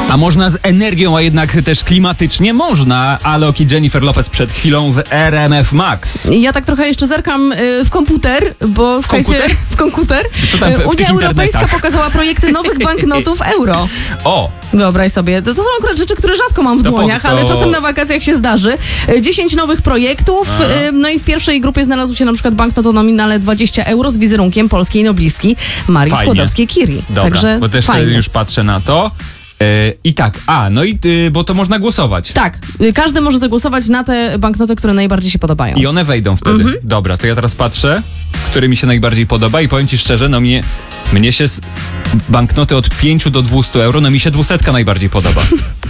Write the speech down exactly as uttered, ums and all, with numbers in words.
A można z energią, a jednak też klimatycznie można. Alok i Jennifer Lopez przed chwilą w R M F Max. Ja tak trochę jeszcze zerkam y, w komputer, bo W słuchajcie, komputer? w komputer. Co tam w- w tych Unia Europejska internetach? pokazała projekty nowych banknotów euro. O! Wyobraź sobie, to, to są akurat rzeczy, które rzadko mam w To dłoniach, po- ale to- czasem na wakacjach się zdarzy. Y, dziesięć nowych projektów, Aha. y, no i w pierwszej grupie znalazł się na przykład banknot o nominale dwadzieścia euro z wizerunkiem polskiej noblistki Marii Fajnie. Skłodowskiej-Curie. Dobra, Także bo też fajnie. te już patrzę na to. Yy, I tak, a, no i yy, bo to można głosować. Tak, y, każdy może zagłosować na te banknoty, które najbardziej się podobają. I one wejdą wtedy. Mhm. Dobra, to ja teraz patrzę, który mi się najbardziej podoba i powiem ci szczerze, no mnie, mnie się z banknoty od pięciu do dwustu euro, no mi się dwusetka najbardziej podoba.